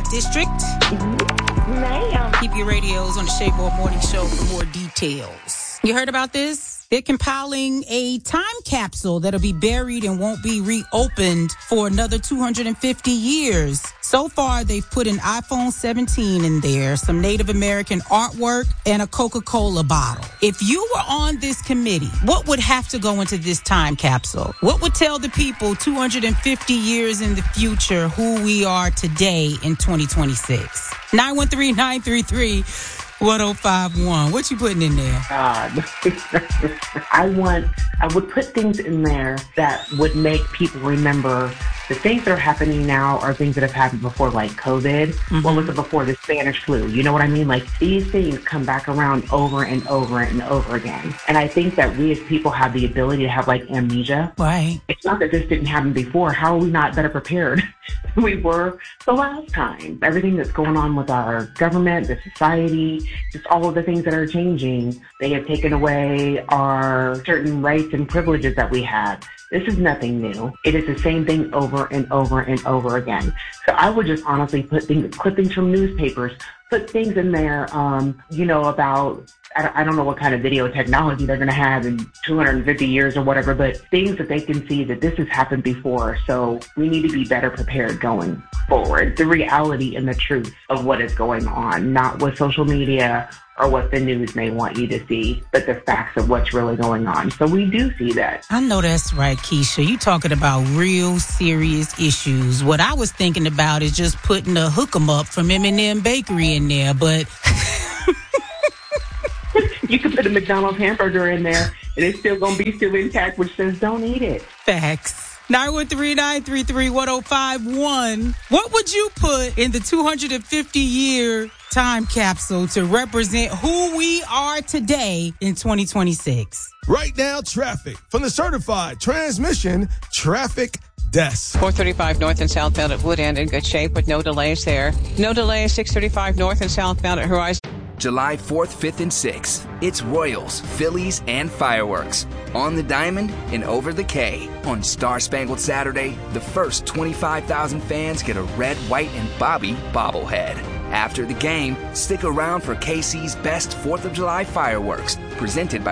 District. Ma'am. Keep your radios on the Shapeoff Morning Show for more details. You heard about this? They're compiling a time capsule that'll be buried and won't be reopened for another 250 years. So far, they've put an iPhone 17 in there, some Native American artwork, and a Coca-Cola bottle. If you were on this committee, what would have to go into this time capsule? What would tell the people 250 years in the future who we are today in 2026? 913-933-1051. What you putting in there? God. I would put things in there that would make people remember the things that are happening now are things that have happened before, like COVID. Mm-hmm. What was it before? The Spanish flu. You know what I mean? Like, these things come back around over and over and over again. And I think that we as people have the ability to have, like, amnesia. Right. It's not that this didn't happen before. How are we not better prepared than we were the last time? Everything that's going on with our government, the society, just all of the things that are changing, they have taken away our certain rights and privileges that we had. This is nothing new. It is the same thing over and over and over again. So I would just honestly put clippings from newspapers, put things in there, about, I don't know what kind of video technology they're going to have in 250 years or whatever, but things that they can see that this has happened before. So we need to be better prepared going forward. The reality and the truth of what is going on, not what social media or what the news may want you to see, but the facts of what's really going on. So we do see that. I know that's right, Keisha. You talking about real serious issues. What I was thinking about is just putting a hook 'em up from M&M Bakery in there, but... You could put a McDonald's hamburger in there, and it's still going to be still intact, which says don't eat it. Facts. 913-933-1051. What would you put in the 250-year time capsule to represent who we are today in 2026? Right now, traffic from the certified transmission traffic desk. 435 north and southbound at Wood End in good shape with no delays there. No delays 635 north and southbound at Horizon. July 4th, 5th, and 6th. It's Royals, Phillies, and fireworks. On the Diamond and over the K. On Star Spangled Saturday, the first 25,000 fans get a red, white, and Bobby bobblehead. After the game, stick around for KC's best 4th of July fireworks, presented by